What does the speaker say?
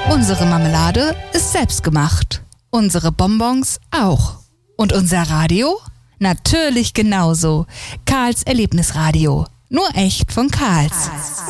Unsere Marmelade ist selbstgemacht. Unsere Bonbons auch. Und unser Radio? Natürlich genauso. Karls Erlebnisradio. Nur echt von Karls.